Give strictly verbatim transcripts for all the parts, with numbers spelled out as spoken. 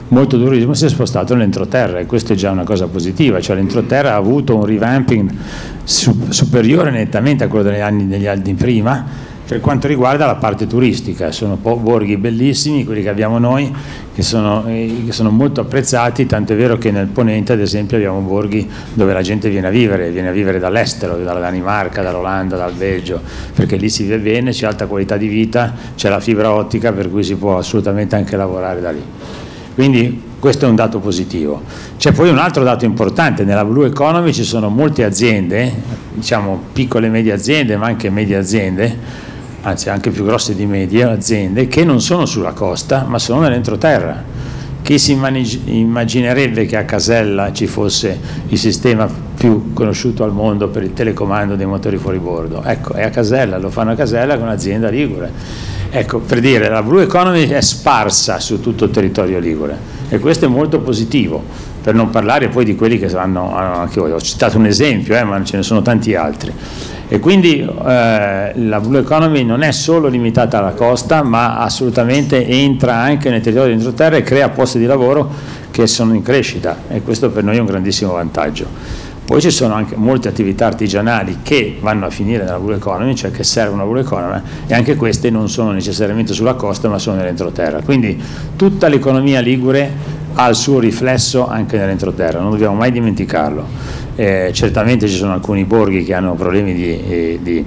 molto turismo si è spostato nell'entroterra, e questo è già una cosa positiva, cioè l'entroterra ha avuto un revamping su, superiore nettamente a quello degli anni, degli anni prima per quanto riguarda la parte turistica. Sono borghi bellissimi quelli che abbiamo noi, che sono, eh, che sono molto apprezzati, tanto è vero che nel Ponente ad esempio abbiamo borghi dove la gente viene a vivere, viene a vivere dall'estero, dalla Danimarca, dall'Olanda, dal Belgio, perché lì si vive bene, c'è alta qualità di vita, c'è la fibra ottica, per cui si può assolutamente anche lavorare da lì. Quindi questo è un dato positivo. C'è poi un altro dato importante: nella Blue Economy ci sono molte aziende, diciamo piccole e medie aziende, ma anche medie aziende, anzi anche più grosse di medie aziende, che non sono sulla costa ma sono nell'entroterra. Chi si immaginerebbe che a Casella ci fosse il sistema più conosciuto al mondo per il telecomando dei motori fuoribordo? Ecco, è a Casella, lo fanno a Casella con un'azienda ligure. Ecco, per dire, la Blue Economy è sparsa su tutto il territorio ligure, e questo è molto positivo, per non parlare poi di quelli che hanno, anche voi, ho citato un esempio, eh, ma ce ne sono tanti altri. E quindi eh, la Blue Economy non è solo limitata alla costa, ma assolutamente entra anche nel territorio dell'entroterra e crea posti di lavoro che sono in crescita, e questo per noi è un grandissimo vantaggio. Poi ci sono anche molte attività artigianali che vanno a finire nella Blue Economy, cioè che servono alla Blue Economy, e anche queste non sono necessariamente sulla costa ma sono nell'entroterra. Quindi tutta l'economia ligure ha il suo riflesso anche nell'entroterra, non dobbiamo mai dimenticarlo. Eh, certamente ci sono alcuni borghi che hanno problemi di, di,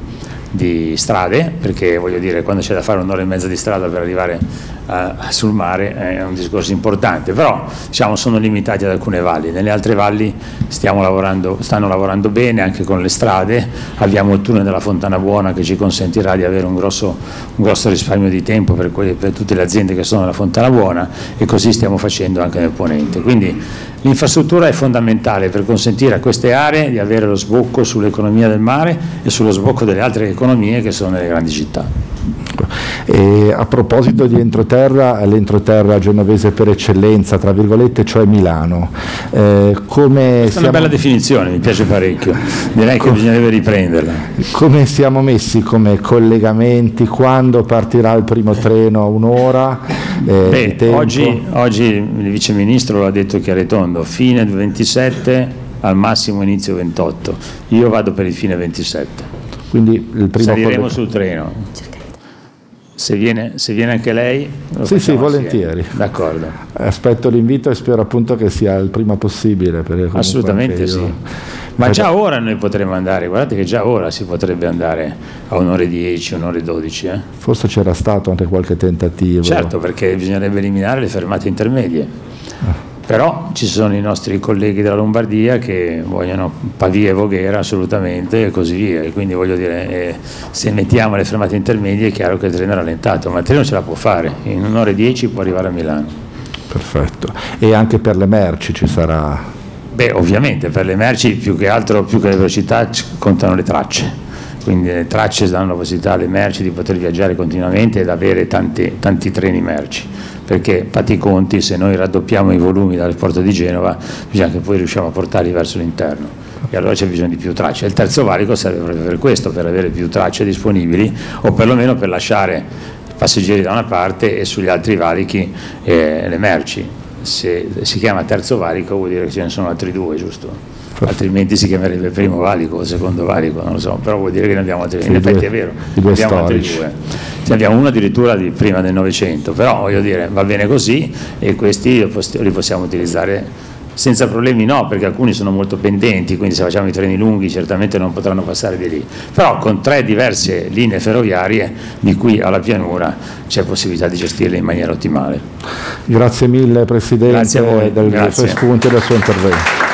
di strade, perché voglio dire, quando c'è da fare un'ora e mezza di strada per arrivare uh, sul mare è un discorso importante, però diciamo sono limitati ad alcune valli. Nelle altre valli stiamo lavorando, stanno lavorando bene anche con le strade. Abbiamo il tunnel della Fontana Buona che ci consentirà di avere un grosso, un grosso risparmio di tempo per, quelli, per tutte le aziende che sono nella Fontana Buona, e così stiamo facendo anche nel Ponente. Quindi l'infrastruttura è fondamentale per consentire a queste aree di avere lo sbocco sull'economia del mare e sullo sbocco delle altre economie che sono nelle grandi città. E a proposito di entroterra, l'entroterra genovese per eccellenza, tra virgolette, cioè Milano, eh, come questa siamo... è una bella definizione, mi piace parecchio, direi che Com... bisognerebbe riprenderla. Come siamo messi come collegamenti? Quando partirà il primo treno? Un'ora? Eh, Beh, oggi, oggi il vice ministro l'ha detto chiaro e tondo, fine ventisette, al massimo inizio ventotto, io vado per il fine ventisette. Quindi il primo saliremo colleg- sul treno. Se viene, se viene anche lei, lo sì, sì, volentieri. Assieme. D'accordo. Aspetto l'invito e spero appunto che sia il prima possibile. Assolutamente io... sì. Ma già ora noi potremmo andare, guardate che già ora si potrebbe andare a un'ora e dieci, un'ora e dodici. Eh? Forse c'era stato anche qualche tentativo. Certo, perché bisognerebbe eliminare le fermate intermedie. Ah. Però ci sono i nostri colleghi della Lombardia che vogliono Pavia e Voghera assolutamente, e così via, e quindi voglio dire, eh, se mettiamo le fermate intermedie è chiaro che il treno è rallentato, ma il treno ce la può fare, in un'ora e dieci può arrivare a Milano. Perfetto. E anche per le merci ci sarà? Beh, ovviamente per le merci più che altro, più che le velocità, contano le tracce. Quindi le tracce danno la possibilità alle merci di poter viaggiare continuamente ed avere tanti, tanti treni merci, perché fatti i conti, se noi raddoppiamo i volumi dal porto di Genova bisogna che poi riusciamo a portarli verso l'interno, e allora c'è bisogno di più tracce. Il terzo valico serve proprio per questo, per avere più tracce disponibili, o perlomeno per lasciare i passeggeri da una parte e sugli altri valichi eh, le merci. Se si chiama terzo valico vuol dire che ce ne sono altri due, giusto? Altrimenti si chiamerebbe primo valico o secondo valico, non lo so, però vuol dire che ne abbiamo altri, in effetti è vero, ne abbiamo altri due, ne abbiamo uno addirittura di prima del Novecento, però voglio dire va bene così, e questi li possiamo utilizzare senza problemi, no, perché alcuni sono molto pendenti, quindi se facciamo i treni lunghi certamente non potranno passare di lì, però con tre diverse linee ferroviarie di qui alla pianura c'è possibilità di gestirle in maniera ottimale. Grazie mille Presidente. Grazie a voi. Del suo spunto e del suo intervento.